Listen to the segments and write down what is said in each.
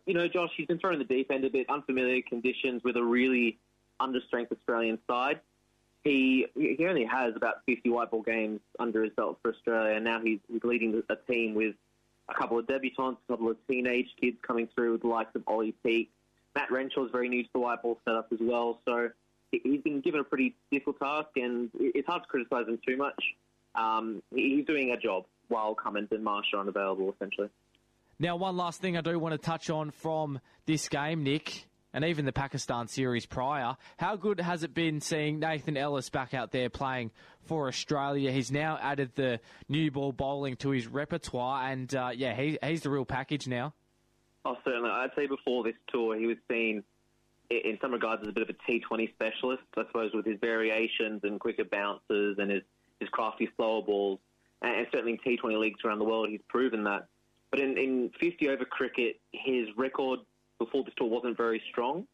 Josh, he's been thrown in the deep end a bit, unfamiliar conditions with a really understrength Australian side. He only has about 50 white ball games under his belt for Australia, and now he's leading a team with a couple of debutants, a couple of teenage kids coming through with the likes of Ollie Peake. Matt Renshaw is very new to the white ball setup as well, so he's been given a pretty difficult task, and it's hard to criticise him too much. He's doing a job while Cummins and Marsh are unavailable, essentially. Now, one last thing I do want to touch on from this game, Nick, and even the Pakistan series prior. How good has it been seeing Nathan Ellis back out there playing for Australia? He's now added the new ball bowling to his repertoire, and he's the real package now. Oh, certainly. I'd say before this tour, he was seen in some regards as a bit of a T20 specialist, I suppose, with his variations and quicker bounces and his crafty slower balls. And certainly in T20 leagues around the world, he's proven that. But in 50-over cricket, his record before this tour wasn't very strong.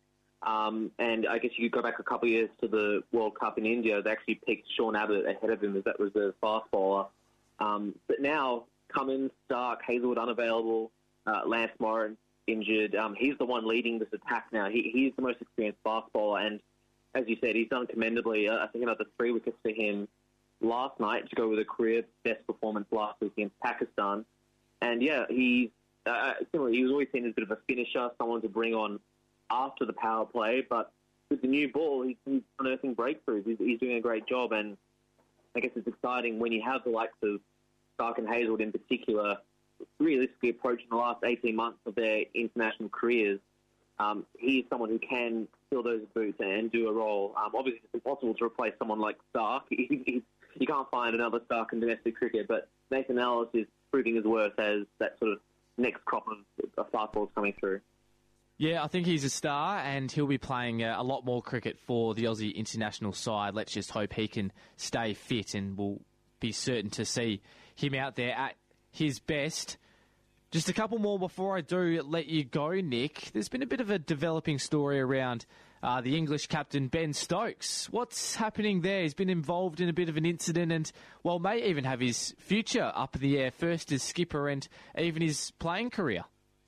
And I guess you could go back a couple of years to the World Cup in India. They actually picked Sean Abbott ahead of him as that was a fast bowler. But now, Cummins, Stark, Hazelwood unavailable, Lance Moran injured. He's the one leading this attack now. He's the most experienced fast bowler. And as you said, he's done commendably. I think another 3 wickets for him last night to go with a career best performance last week against Pakistan. And he was always seen as a bit of a finisher, someone to bring on after the power play. But with the new ball, he's unearthing breakthroughs. He's doing a great job. And I guess it's exciting when you have the likes of Stark and Hazelwood in particular realistically approaching the last 18 months of their international careers. He is someone who can fill those boots and do a role. Obviously, it's impossible to replace someone like Stark. You can't find another Stark in domestic cricket, but Nathan Ellis is proving his worth as that sort of next crop of fast balls coming through. Yeah, I think he's a star, and he'll be playing a lot more cricket for the Aussie international side. Let's just hope he can stay fit, and we'll be certain to see him out there at his best. Just a couple more before I do let you go, Nick. There's been a bit of a developing story around the English captain, Ben Stokes. What's happening there? He's been involved in a bit of an incident and, well, may even have his future up in the air, first as skipper and even his playing career.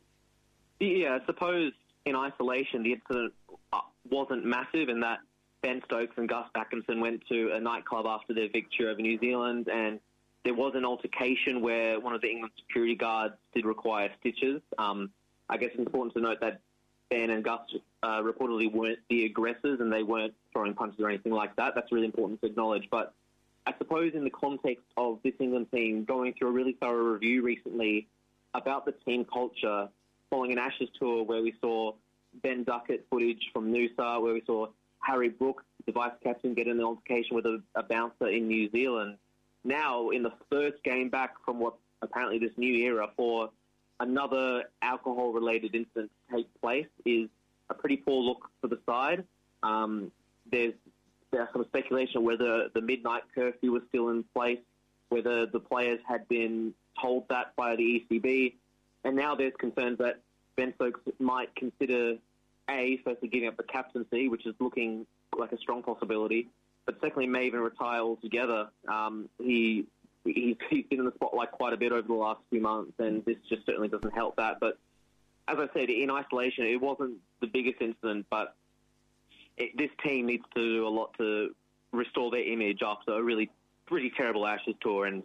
Yeah, I suppose in isolation the incident wasn't massive in that Ben Stokes and Gus Atkinson went to a nightclub after their victory over New Zealand, and there was an altercation where one of the England security guards did require stitches. I guess it's important to note that Ben and Gus reportedly weren't the aggressors and they weren't throwing punches or anything like that. That's really important to acknowledge. But I suppose in the context of this England team going through a really thorough review recently about the team culture following an Ashes tour where we saw Ben Duckett footage from Noosa, where we saw Harry Brooks, the vice-captain, get in an altercation with a bouncer in New Zealand. Now, in the first game back from what apparently this new era for another alcohol-related incident to take place is a pretty poor look for the side. There's some speculation whether the midnight curfew was still in place, whether the players had been told that by the ECB, and now there's concerns that Ben Stokes might consider, firstly giving up the captaincy, which is looking like a strong possibility, but secondly, may even retire altogether. He's been in the spotlight quite a bit over the last few months, and this just certainly doesn't help that. But as I said, in isolation, it wasn't the biggest incident, but this team needs to do a lot to restore their image after a really pretty terrible Ashes tour, and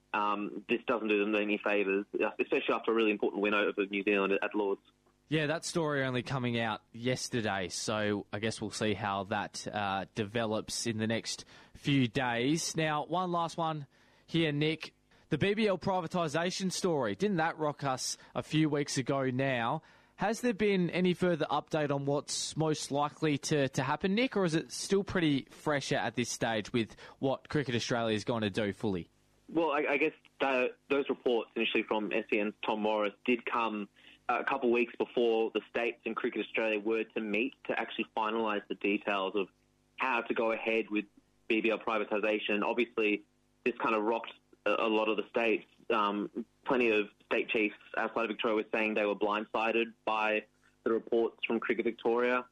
this doesn't do them any favours, especially after a really important win over New Zealand at Lord's. Yeah, that story only coming out yesterday, so I guess we'll see how that develops in the next few days. Now, one last one here, Nick. The BBL privatisation story, didn't that rock us a few weeks ago now? Has there been any further update on what's most likely to happen, Nick, or is it still pretty fresh at this stage with what Cricket Australia is going to do fully? Well, I guess those reports initially from SEN's Tom Morris did come a couple of weeks before the States and Cricket Australia were to meet to actually finalise the details of how to go ahead with BBL privatisation. Obviously, this kind of rocked a lot of the states. Plenty of state chiefs outside of Victoria were saying they were blindsided by the reports from Cricket Victoria.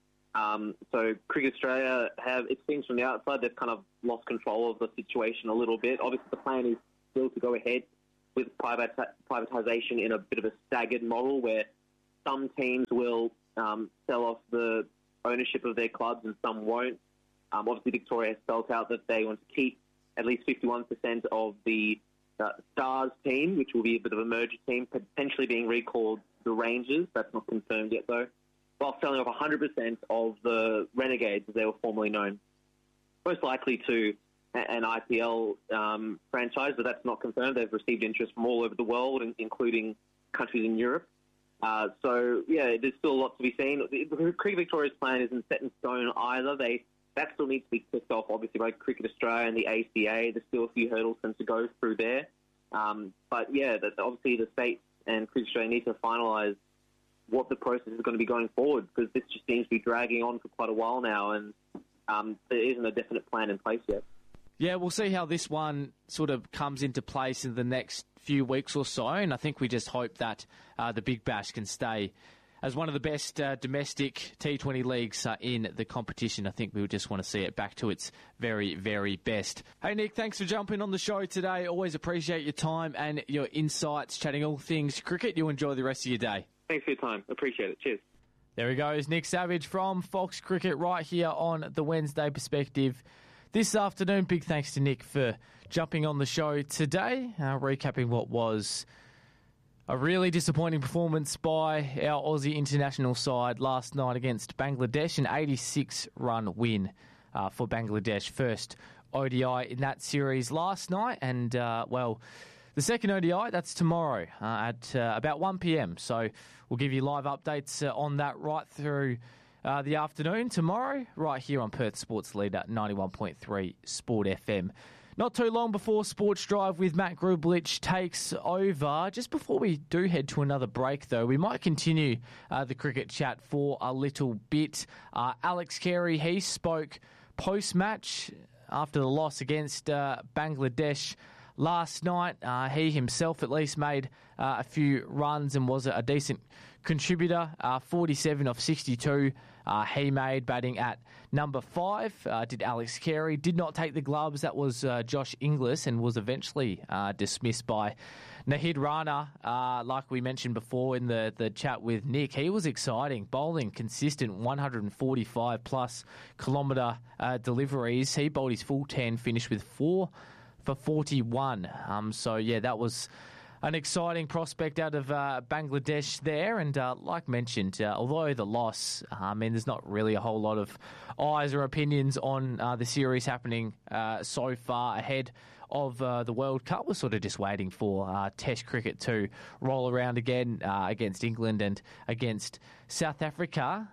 So Cricket Australia it seems from the outside, they've kind of lost control of the situation a little bit. Obviously, the plan is still to go ahead with privatisation in a bit of a staggered model where some teams will sell off the ownership of their clubs and some won't. Obviously, Victoria has spelled out that they want to keep at least 51% of the Stars team, which will be a bit of a merger team, potentially being recalled the Rangers. That's not confirmed yet, though. While selling off 100% of the Renegades, as they were formerly known. Most likely to an IPL franchise, but that's not confirmed. They've received interest from all over the world, including countries in Europe. So, there's still a lot to be seen. Cricket Victoria's plan isn't set in stone either. That still needs to be ticked off, obviously, by Cricket Australia and the ACA. There's still a few hurdles to go through there. Obviously the states and Cricket Australia need to finalise what the process is going to be going forward, because this just seems to be dragging on for quite a while now, and there isn't a definite plan in place yet. Yeah, we'll see how this one sort of comes into place in the next few weeks or so, and I think we just hope that the Big Bash can stay as one of the best domestic T20 leagues in the competition. I think we would just want to see it back to its very, very best. Hey, Nick, thanks for jumping on the show today. Always appreciate your time and your insights, chatting all things cricket. You enjoy the rest of your day. Thanks for your time. Appreciate it. Cheers. There he goes, Nick Savage from Fox Cricket right here on the Wednesday Perspective this afternoon. Big thanks to Nick for jumping on the show today, recapping what was a really disappointing performance by our Aussie international side last night against Bangladesh, an 86-run win for Bangladesh. First ODI in that series last night, and, the second ODI, that's tomorrow at about 1 p.m. So we'll give you live updates on that right through the afternoon tomorrow, right here on Perth Sports Leader 91.3 Sport FM. Not too long before Sports Drive with Matt Grublich takes over. Just before we do head to another break, though, we might continue the cricket chat for a little bit. Alex Carey, he spoke post-match after the loss against Bangladesh last night. He himself at least made a few runs and was a decent contributor. 47 off 62 he made, batting at number 5. Did Alex Carey. Did not take the gloves. That was Josh Inglis, and was eventually dismissed by Nahid Rana. Like we mentioned before in the chat with Nick, he was exciting, bowling consistent 145-plus kilometre deliveries. He bowled his full 10, finished with 4 for 41. That was an exciting prospect out of Bangladesh there. And like mentioned, although the loss, there's not really a whole lot of eyes or opinions on the series happening so far ahead of the World Cup. We're sort of just waiting for Test cricket to roll around again against England and against South Africa.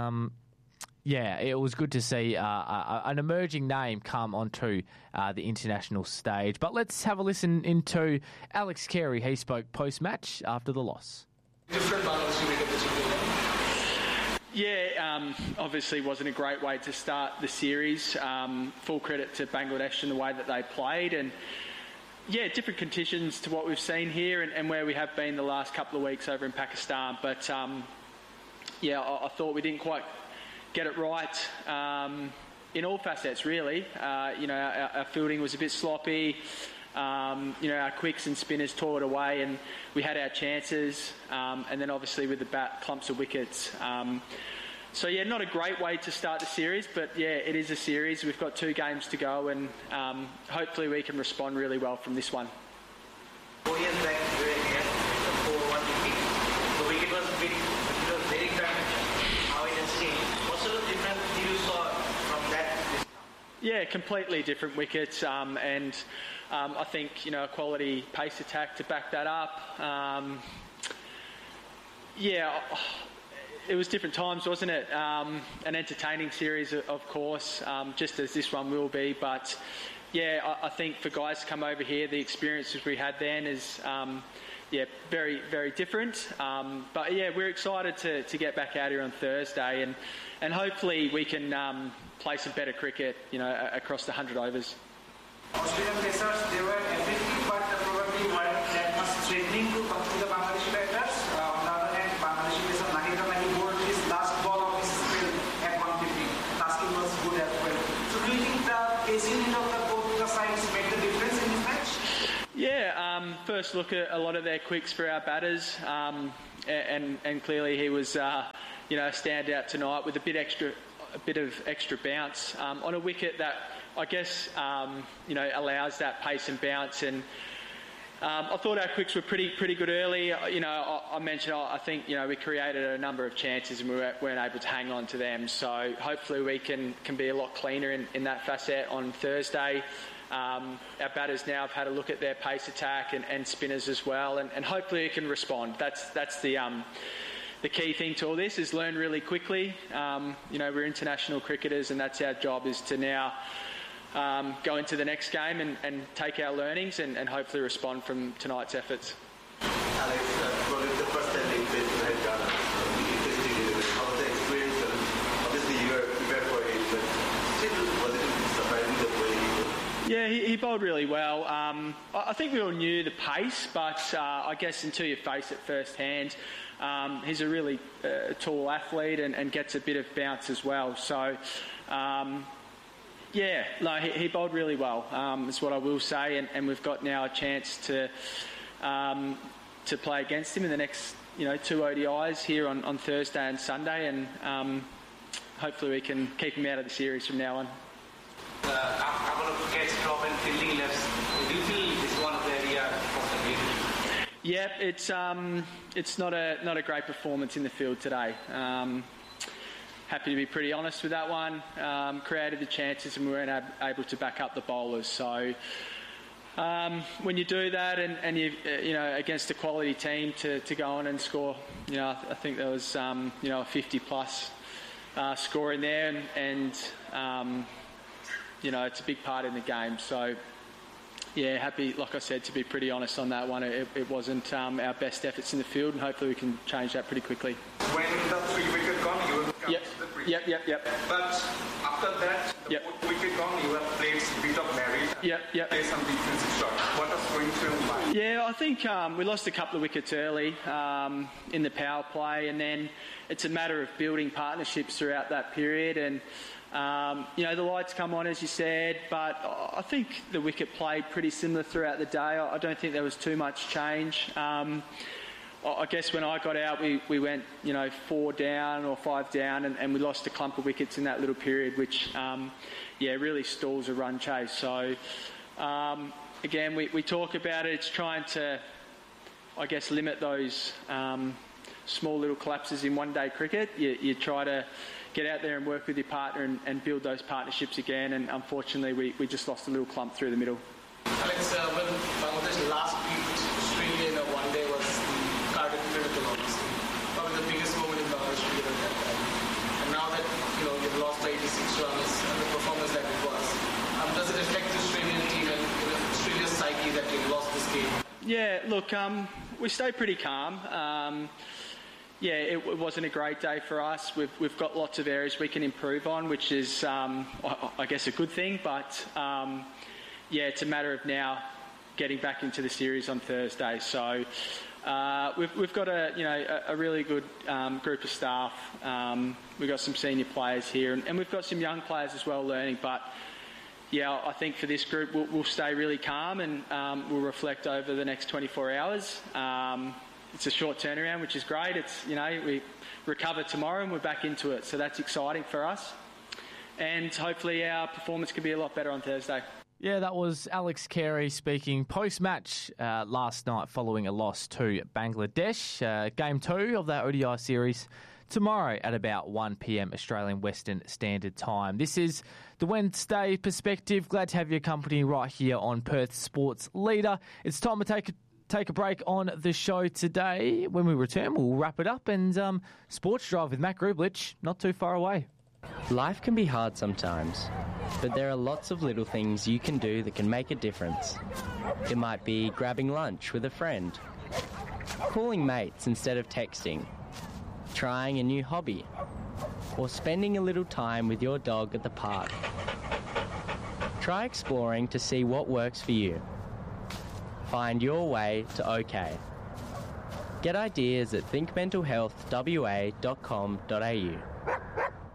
It was good to see an emerging name come onto the international stage. But let's have a listen into Alex Carey. He spoke post-match after the loss. Obviously wasn't a great way to start the series. Full credit to Bangladesh and the way that they played. And, different conditions to what we've seen here and where we have been the last couple of weeks over in Pakistan. But, I thought we didn't quite get it right in all facets, really. Our fielding was a bit sloppy. Our quicks and spinners tore it away, and we had our chances. And then obviously with the bat, clumps of wickets. Not a great way to start the series, but it is a series. We've got 2 games to go, and hopefully we can respond really well from this one. 4 years back, we were here, the 4-1 defeat. The wicket was very damaged. How it has changed. What sort of difference you saw from that? Yeah, completely different wickets, and I think a quality pace attack to back that up. It was different times, wasn't it? An entertaining series, of course, just as this one will be. But I think for guys to come over here, the experiences we had then is very, very different. But we're excited to get back out here on Thursday, and hopefully we can play some better cricket, across the 100 overs. Australian pacers, they were effective, but probably weren't that much threatening to the Bangladeshi batters. On the other hand, Bangladeshi pacer Nahid Rana bowled his last ball of his spell at 150. Tasking was good as well. So do you think the pacing of both the sides made the difference in this match? First look at a lot of their quicks for our batters. and clearly he was a standout tonight with a bit of extra bounce on a wicket that I guess allows that pace and bounce. And I thought our quicks were pretty good early. I mentioned I think we created a number of chances and we weren't able to hang on to them. So hopefully we can be a lot cleaner in that facet on Thursday. Our batters now have had a look at their pace attack and spinners as well, and hopefully we can respond. That's the key thing to all this is learn really quickly. We're international cricketers, and that's our job, is to now go into the next game and take our learnings and hopefully respond from tonight's efforts. Alex, what is the first time you played for Ghana? How was the experience? And obviously you were prepared for it, but still, was it surprising the way he was? Yeah, he bowled really well. I think we all knew the pace, but I guess until you face it firsthand, he's a really tall athlete and gets a bit of bounce as well. So, he bowled really well, is what I will say. And we've got now a chance to play against him in the next, 2 ODIs here on Thursday and Sunday. And hopefully we can keep him out of the series from now on. A couple of catch drop and fielding lefts. Do you feel this is one of the areas of the game? Yeah, it's not a great performance in the field today. Happy to be pretty honest with that one. Created the chances and we weren't able to back up the bowlers. So when you do that and you against a quality team to go on and score, I think there was a 50 plus score in there and it's a big part in the game. So, yeah, happy, like I said, to be pretty honest on that one. It wasn't our best efforts in the field, and hopefully we can change that pretty quickly. When the 3-wicket gone, you have come Yep. to the pre. Yep. But after that, the 4th-wicket gone, you have played a bit of merit. Yep. Play some defensive shots. What was going through your mind? Yeah, I think we lost a couple of wickets early in the power play, and then it's a matter of building partnerships throughout that period. And the lights come on, as you said, but I think the wicket played pretty similar throughout the day. I don't think there was too much change. I guess when I got out, we went, 4 down or 5 down, and we lost a clump of wickets in that little period, which, really stalls a run chase. So, again, we talk about it. It's trying to, I guess, limit those small little collapses in one-day cricket. You try to get out there and work with your partner and build those partnerships again, and unfortunately we just lost a little clump through the middle. Alex, when Bangladesh last beat Australia in a one-day was the Cardiff Miracle, obviously. Probably the biggest moment in Bangladesh cricket at that time. And now that you've lost 86 runs and the performance that it was, does it affect the Australian team and Australia's psyche that you've lost this game? Yeah, look, we stayed pretty calm. It wasn't a great day for us. We've got lots of areas we can improve on, which is, I guess, a good thing. But, it's a matter of now getting back into the series on Thursday. So we've got a really good group of staff. We've got some senior players here, and we've got some young players as well learning. But, I think for this group, we'll stay really calm and we'll reflect over the next 24 hours. It's a short turnaround, which is great. It's, we recover tomorrow and we're back into it. So that's exciting for us. And hopefully our performance can be a lot better on Thursday. Yeah, that was Alex Carey speaking post-match last night following a loss to Bangladesh. Game 2 of that ODI series tomorrow at about 1 p.m. Australian Western Standard Time. This is the Wednesday Perspective. Glad to have your company right here on Perth's Sports Leader. It's time to take a break on the show today. When we return, we'll wrap it up and Sports Drive with Matt Grublich, not too far away. Life can be hard sometimes, but there are lots of little things you can do that can make a difference. It might be grabbing lunch with a friend, calling mates instead of texting, trying a new hobby, or spending a little time with your dog at the park. Try exploring to see what works for you. Find your way to OK. Get ideas at thinkmentalhealthwa.com.au.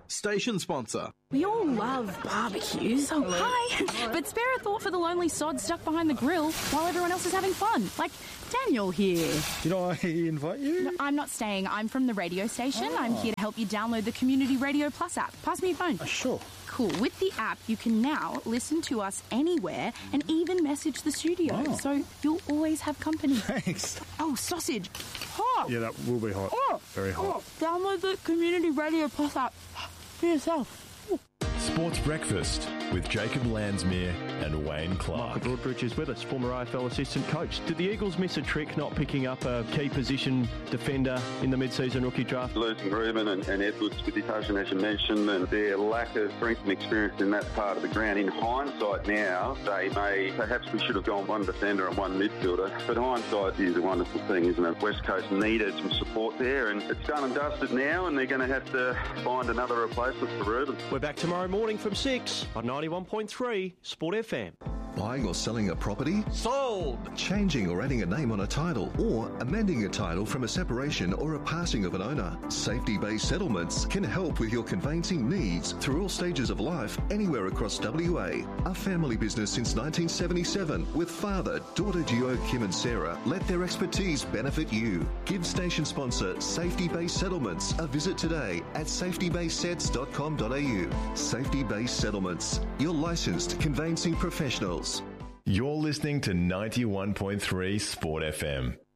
Station sponsor. We all love barbecues. Oh, hi. But spare a thought for the lonely sod stuck behind the grill while everyone else is having fun. Like Daniel here. Did I invite you? No, I'm not staying. I'm from the radio station. I'm here to help you download the Community Radio Plus app. Pass me your phone. Sure. Cool. With the app, you can now listen to us anywhere and even message the studio. Oh. So you'll always have company. Thanks. Oh, sausage. Hot. Yeah, that will be hot. Oh. Very hot. Oh. Download the Community Radio Plus app for yourself. Sports Breakfast with Jacob Landsmere and Wayne Clark. Michael Broadbridge is with us, former AFL assistant coach. Did the Eagles miss a trick not picking up a key position defender in the mid-season rookie draft? Losing Reuben and Edwards with the concussion, as you mentioned, and their lack of strength and experience in that part of the ground. In hindsight now, perhaps we should have gone one defender and one midfielder. But hindsight is a wonderful thing, isn't it? West Coast needed some support there, and it's done and dusted now, and they're going to have to find another replacement for Reuben. We're back tomorrow morning from 6 on 91.3 Sport FM. Buying or selling a property? Sold! Changing or adding a name on a title, or amending a title from a separation or a passing of an owner. Safety Base Settlements can help with your conveyancing needs through all stages of life, anywhere across WA. A family business since 1977 with father, daughter Gio, Kim and Sarah. Let their expertise benefit you. Give station sponsor Safety Base Settlements a visit today at safetybasesets.com.au. Safety Base Settlements, your licensed conveyancing professionals. You're listening to 91.3 Sport FM.